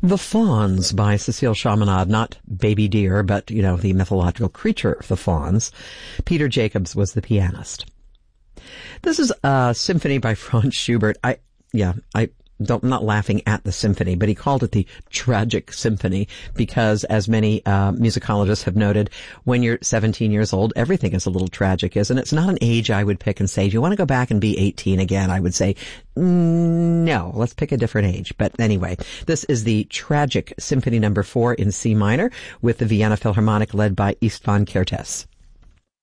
The Fawns by Cecile Chaminade, not baby deer, but, the mythological creature, the fawns. Peter Jacobs was the pianist. This is a symphony by Franz Schubert. I'm not laughing at the symphony, but he called it the Tragic Symphony because, as many musicologists have noted, when you're 17 years old, everything is a little tragic, isn't it? It's not an age I would pick and say, do you want to go back and be 18 again? I would say, no, let's pick a different age. But anyway, this is the Tragic Symphony No. 4 in C minor with the Vienna Philharmonic led by Istvan Kertész.